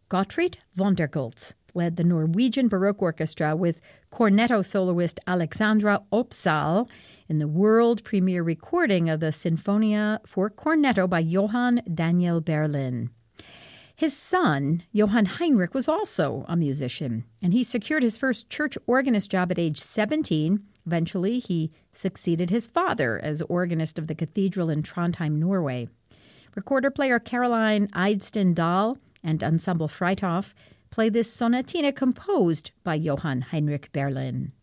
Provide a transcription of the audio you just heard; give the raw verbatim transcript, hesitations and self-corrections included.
Gottfried Vondergultz led the Norwegian Baroque Orchestra with cornetto soloist Alexandra Opsahl in the world premiere recording of the Sinfonia for Cornetto by Johann Daniel Berlin. His son, Johann Heinrich, was also a musician, and he secured his first church organist job at age seventeen. Eventually, he succeeded his father as organist of the cathedral in Trondheim, Norway. Recorder-player Caroline Eidsten Dahl and Ensemble Freithof play this sonatina composed by Johann Heinrich Berlin.